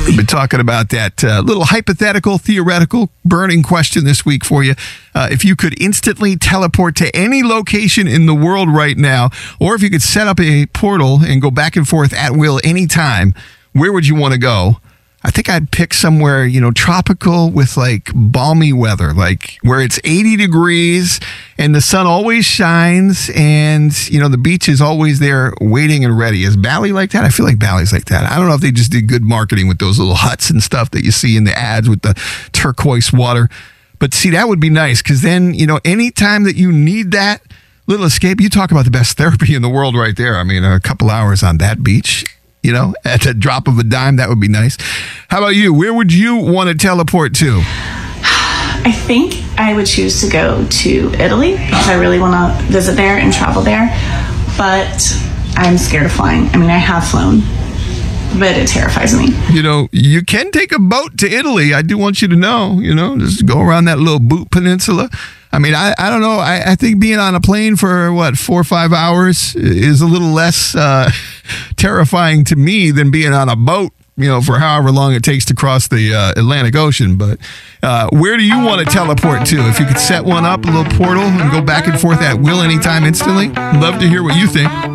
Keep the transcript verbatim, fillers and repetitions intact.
We've been talking about that uh, little hypothetical, theoretical, burning question this week for you. Uh, if you could instantly teleport to any location in the world right now, or if you could set up a portal and go back and forth at will anytime, where would you want to go? I think I'd pick somewhere, you know, tropical with like balmy weather, like where it's eighty degrees and the sun always shines and, you know, the beach is always there waiting and ready. Is Bali like that? I feel like Bali's like that. I don't know if they just did good marketing with those little huts and stuff that you see in the ads with the turquoise water. But see, that would be nice because then, you know, anytime that you need that little escape, you talk about the best therapy in the world right there. I mean, a couple hours on that beach. You know, at the drop of a dime, that would be nice. How about you? Where would you want to teleport to? I think I would choose to go to Italy because I really want to visit there and travel there. But I'm scared of flying. I mean, I have flown, but it terrifies me. You know, you can take a boat to Italy. I do want you to know, you know, just go around that little boot peninsula. I mean, I, I don't know. I, I think being on a plane for, what, four or five hours is a little less uh, terrifying to me than being on a boat, you know, for however long it takes to cross the uh, Atlantic Ocean. But uh, where do you want to teleport to? If you could set one up, a little portal, and go back and forth at will anytime instantly, love to hear what you think.